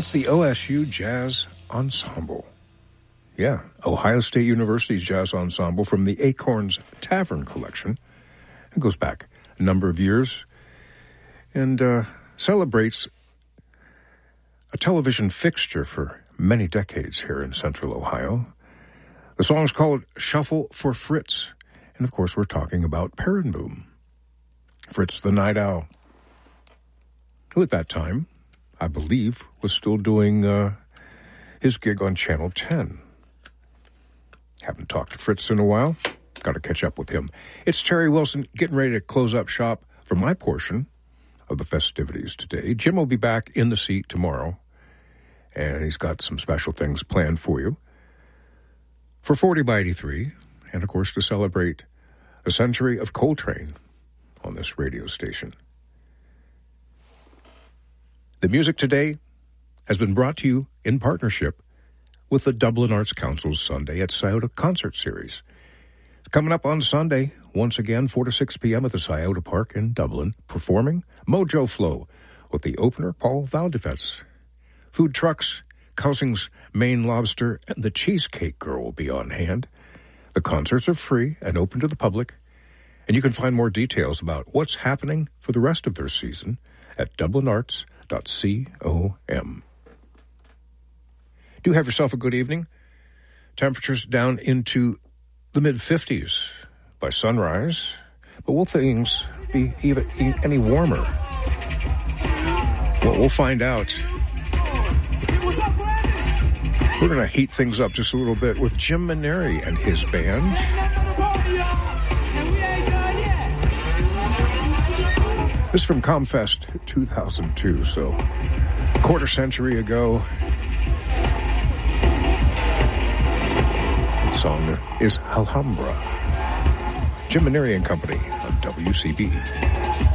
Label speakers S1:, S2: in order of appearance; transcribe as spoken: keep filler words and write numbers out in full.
S1: That's the O S U Jazz Ensemble. Yeah, Ohio State University's Jazz Ensemble from the Acorns Tavern collection. It goes back a number of years and uh, celebrates a television fixture for many decades here in Central Ohio. The song's called Shuffle for Fritz. And, of course, we're talking about Peerenboom, Fritz the Night Owl, who at that time, I believe, was still doing uh, his gig on Channel ten. Haven't talked to Fritz in a while. Got to catch up with him. It's Terry Wilson getting ready to close up shop for my portion of the festivities today. Jim will be back in the seat tomorrow, and he's got some special things planned for you. For forty by eighty-three, and of course to celebrate a century of Coltrane on this radio station. The music today has been brought to you in partnership with the Dublin Arts Council's Sunday at Scioto concert series. Coming up on Sunday, once again, four to six p.m. at the Scioto Park in Dublin, performing Mojo Flow with the opener, Paul Valdefez. Food trucks, Cousing's Maine Lobster, and the Cheesecake Girl will be on hand. The concerts are free and open to the public, and you can find more details about what's happening for the rest of their season at dublin arts dot com. Do have yourself a good evening. Temperatures down into the mid-fifties by sunrise, but will things be even any warmer? Well, we'll find out. We're going to heat things up just a little bit with Jim Maneri and his band. This is from Comfest two thousand two, so a quarter century ago. The song is Alhambra. Jim Maneri and Company on W C B.